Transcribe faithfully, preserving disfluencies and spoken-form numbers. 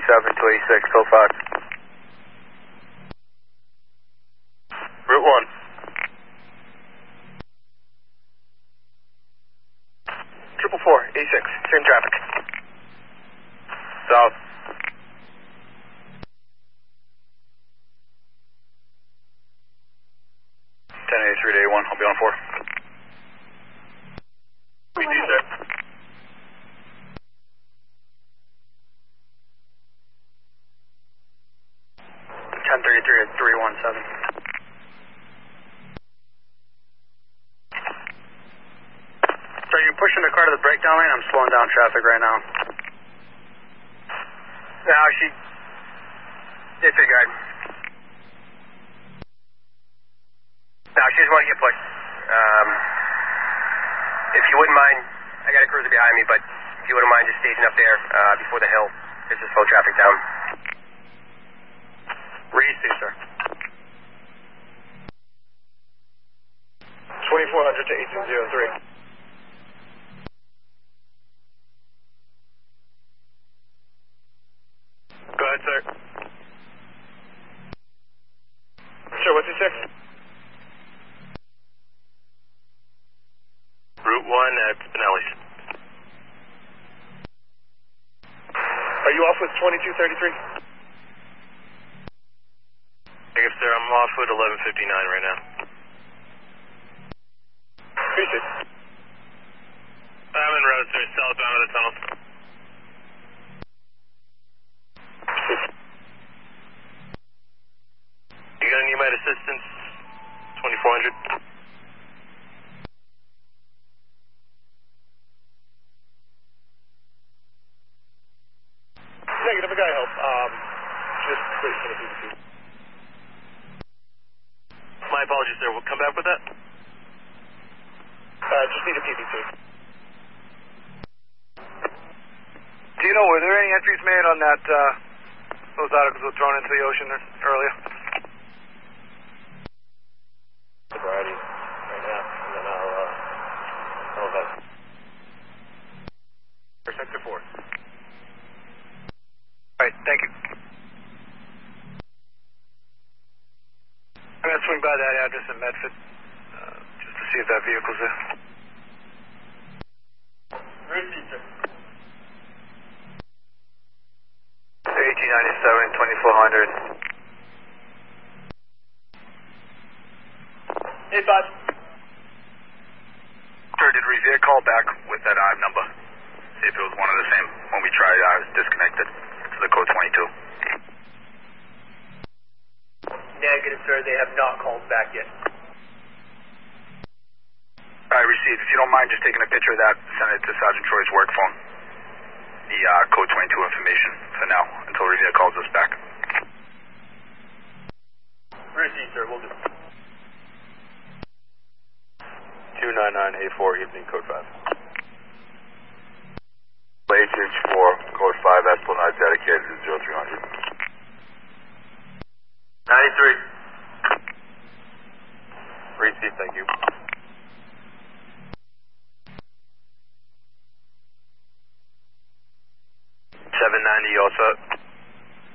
seven two eight six, code five. Route one. Triple four, eighty-six, same traffic. South. ten eighty-three to eighty-one, I'll be on four. We do, sir. ten thirty-three at three one seven. So you're pushing the car to the breakdown lane? I'm slowing down traffic right now. No, she disregard. No, she just want to get pushed. Um, if you wouldn't mind, I got a cruiser behind me, but if you wouldn't mind just staging up there uh, before the hill, just to slow traffic down. Where you see, sir? twenty-four hundred to eighteen oh three. Go ahead, sir. Sure, what's your six? Route one at Spinelli's. Are you off with twenty-two thirty-three? Negative, sir. I'm off with eleven fifty-nine right now. Appreciate it. I'm en route, sir. Southbound of the tunnel. You gonna need my assistance? twenty-four hundred. Negative, I got help. Um, just wait for the P V C. My apologies, sir. We'll come back with that. Uh, just need a P V C. Do you know, were there any entries made on that, uh, those articles were thrown into the ocean earlier? Sobriety right now, and then I'll, uh, I'll have for sector four. All right, thank you. I'm going to swing by that address in Medford, uh, just to see if that vehicle's there. Receipt, sir. eighteen ninety-seven, twenty-four hundred. Hey, bud. Sir, did Revere call back with that I M number? See if it was one of the same. When we tried, I was disconnected to the code twenty-two. Negative, sir. They have not called back yet. I received. If you don't mind just taking a picture of that, send it to Sergeant Troy's work phone. The uh, code twenty-two information for now, until Revere calls us back. Receipt, sir. We'll do. two nine nine eight four, evening, code five. H H four, code five, Esplanade dedicated to zero three hundred. ninety-three. Receipt, thank you. seven ninety, all set.